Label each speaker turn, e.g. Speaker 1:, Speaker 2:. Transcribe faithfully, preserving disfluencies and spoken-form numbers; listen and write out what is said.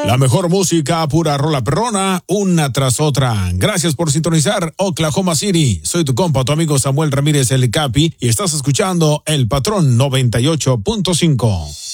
Speaker 1: La mejor música, pura rola perrona, una tras otra. Gracias por sintonizar Oklahoma City. Soy tu compa, tu amigo Samuel Ramírez El Capi, y estás escuchando El Patrón noventa y ocho punto cinco.